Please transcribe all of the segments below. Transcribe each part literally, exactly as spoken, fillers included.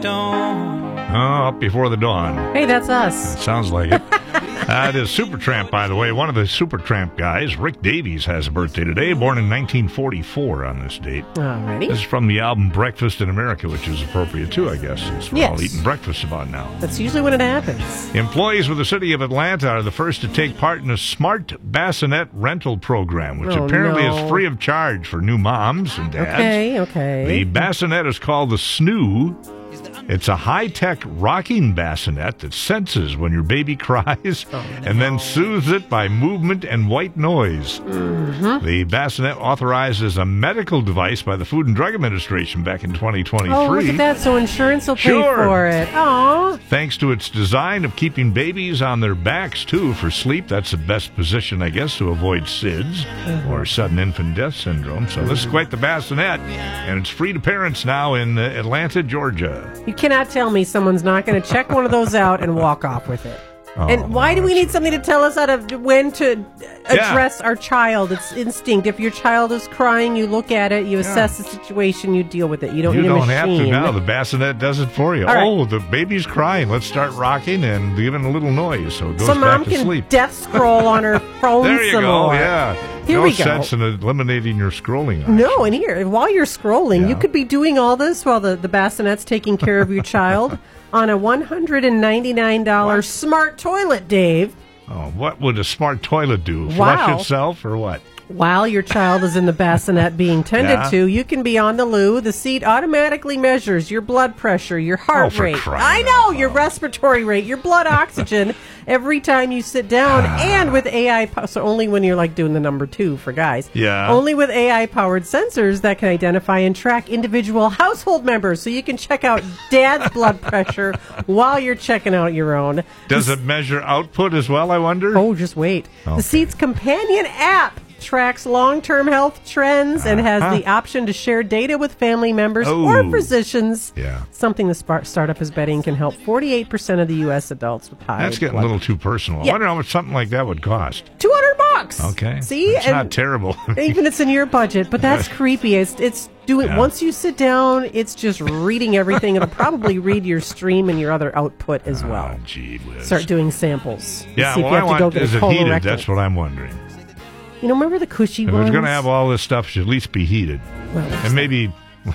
Oh, up before the dawn. Hey, that's us. Sounds like it. uh, it is Supertramp, by the way. One of the Supertramp guys, Rick Davies, has a birthday today, born in nineteen forty-four on this date. Alrighty. This is from the album Breakfast in America, which is appropriate too, I guess, since we're Yes. all eating breakfast about now. That's usually when it happens. Employees with the city of Atlanta are the first to take part in a smart bassinet rental program, which Oh, apparently no. is free of charge for new moms and dads. Okay, okay. The bassinet is called the Snoo. It's a high-tech rocking bassinet that senses when your baby cries oh, and then soothes it by movement and white noise. Mm-hmm. The bassinet, authorized as a medical device by the Food and Drug Administration back in twenty twenty-three. Oh, look at that. So insurance will pay Sure. for it. Aw. Thanks to its design of keeping babies on their backs, too, for sleep. That's the best position, I guess, to avoid S I D S, Mm-hmm. or sudden infant death syndrome. So this is quite the bassinet, and it's free to parents now in uh, Atlanta, Georgia. You cannot tell me someone's not going to check one of those out and walk off with it. Oh, and why do we need something to tell us how to when to address our child? It's instinct. If your child is crying, you look at it, you assess the situation, you deal with it. You don't You need don't a have machine. to now. The bassinet does it for you. All right. Oh, the baby's crying. Let's start rocking and giving a little noise so it goes So back mom to can sleep. death scroll on her phone There you some go. more. Yeah. Here no we go. sense in eliminating your scrolling. No, and here, while you're scrolling, Yeah. you could be doing all this while the, the bassinet's taking care of your child on a one hundred ninety-nine dollars smart toilet, Dave. Oh, what would a smart toilet do? Wow. Flush itself or what? While your child is in the bassinet being tended Yeah. to, you can be on the loo. The seat automatically measures your blood pressure, your heart Oh, for rate. crying I out know, loud. your respiratory rate, your blood oxygen every time you sit down. And with A I, po- so only when you're like doing the number two for guys. Yeah. Only with A I-powered sensors that can identify and track individual household members. So you can check out dad's blood pressure while you're checking out your own. Does it measure output as well, I wonder? Oh, just wait. Okay. The Seat's companion app tracks long-term health trends and has Uh-huh. the option to share data with family members Oh. or physicians. Yeah. Something the spark startup is betting can help forty-eight percent of the U S adults with high That's getting blood a little too personal. Yeah. I wonder how much something like that would cost. two hundred bucks. Okay. See? It's And not terrible. even it's in your budget, but that's creepy. It's it's doing Yeah. once you sit down, it's just reading everything. It'll probably read your stream and your other output as well. Oh, gee whiz. Start doing samples. Yeah, See if well, you I have to go want, get a is it heated? colorectal. That's what I'm wondering. You know, remember the cushy If ones? it's going to have all this stuff, it should at least be heated. Well, And maybe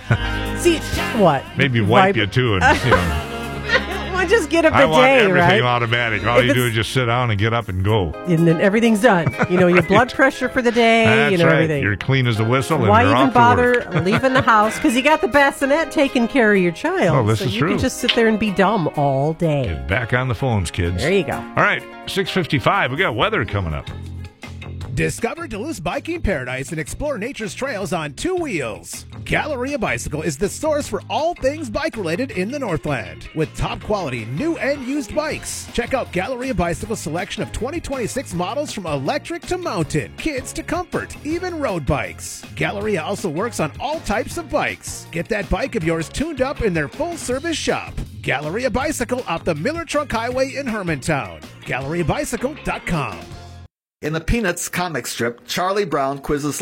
see what? maybe wipe Vib- you too. And, you know, Well, just get a I want bidet, everything right? automatic. All If you do it's- is just sit down and get up and go. And then everything's done. You know, your blood pressure for the day, That's you know, right. everything. You're clean as a whistle and Why you're even off to work. bother leaving the house? Because you got the bassinet taking care of your child. Oh, this so is you true. can just sit there and be dumb all day. Get back on the phones, kids. There you go. All right, six fifty-five. We got weather coming up. Discover Duluth's biking paradise and explore nature's trails on two wheels. Galleria Bicycle is the source for all things bike-related in the Northland. With top-quality new and used bikes. Check out Galleria Bicycle's selection of twenty twenty-six models from electric to mountain, kids to comfort, even road bikes. Galleria also works on all types of bikes. Get that bike of yours tuned up in their full-service shop. Galleria Bicycle off the Miller Truck Highway in Hermantown. Galleria Bicycle dot com. In the Peanuts comic strip, Charlie Brown quizzes